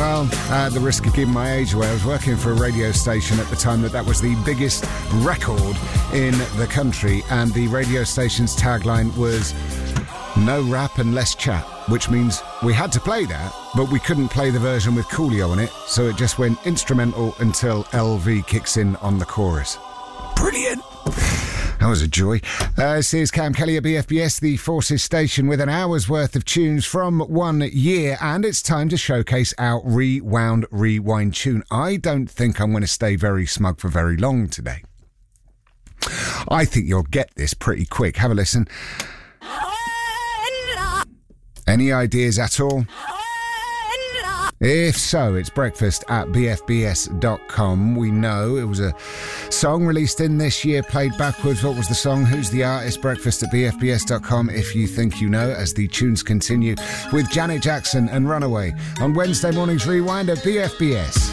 Well, at the risk of giving my age away, I was working for a radio station at the time that was the biggest record in the country, and the radio station's tagline was no rap and less chat, which means we had to play that, but we couldn't play the version with Coolio on it, so it just went instrumental until LV kicks in on the chorus. Brilliant! That was a joy. This is Cam Kelly at BFBS, the Forces station, with an hour's worth of tunes from 1 year, and it's time to showcase our Rewound Rewind tune. I don't think I'm going to stay very smug for very long today. I think you'll get this pretty quick. Have a listen. Any ideas at all? If so, it's breakfast at bfbs.com. We know it was a song released in this year, played backwards. What was the song? Who's the artist? Breakfast at bfbs.com if you think you know, as the tunes continue with Janet Jackson and Runaway on Wednesday morning's Rewind at BFBS.